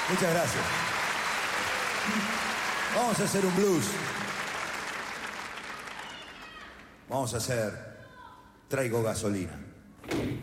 Muchas gracias. Vamos a hacer un blues. Vamos a hacer Traigo Gasolina.